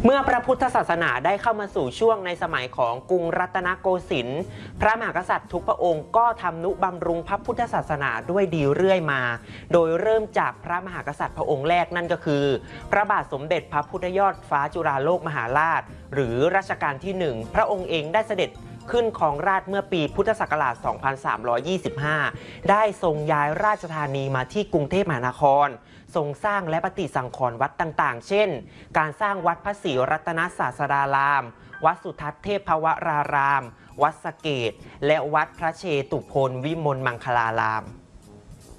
เมื่อพระพุทธศาสนาได้เข้ามาสู่ช่วงในสมัยของกรุงรัตนโกสินทร์พระมหากษัตริย์ทุกพระองค์ก็ทำนุบำรุงพระพุทธศาสนาด้วยดีเรื่อยมาโดยเริ่มจากพระมหากษัตริย์พระองค์แรกนั่นก็คือพระบาทสมเด็จพระพุทธยอดฟ้าจุฬาโลกมหาราชหรือรัชกาลที่1พระองค์เองได้เสด็จขึ้นครองราชย์เมื่อปีพุทธศักราช 2325 ได้ทรงย้ายราชธานีมาที่กรุงเทพมหานครทรงสร้างและปฏิสังขรณ์วัดต่างๆ เช่น การสร้างวัดพระศรีรัตนศาสดาราม วัดสุทัศน์เทพวราราม วัดสะเกษและวัดพระเชตุพนวิมลมังคลาราม